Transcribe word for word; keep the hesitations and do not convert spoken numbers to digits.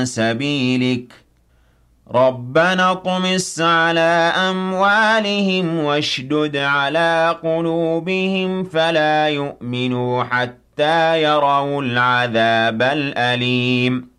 سبيلك ربنا اطمس على أموالهم واشدد على قلوبهم فلا يؤمنوا حتى يروا العذاب الأليم